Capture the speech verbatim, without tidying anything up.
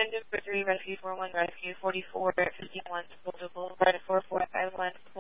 engine for three, rescue four one, rescue forty-four fifty-one, Boulder Boulevard four four five one.